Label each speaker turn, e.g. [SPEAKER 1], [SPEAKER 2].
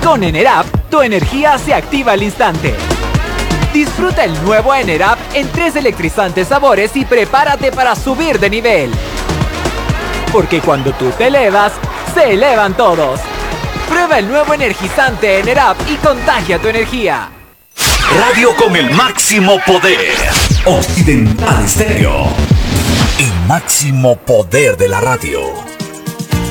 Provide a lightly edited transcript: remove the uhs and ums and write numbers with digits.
[SPEAKER 1] Con Enerap, tu energía se activa al instante. Disfruta el nuevo Enerap en 3 electrizantes sabores y prepárate para subir de nivel. Porque cuando tú te elevas, se elevan todos. Prueba el nuevo energizante Enerap y contagia tu energía.
[SPEAKER 2] Radio con el máximo poder. Occidental Stereo. El máximo poder de la radio.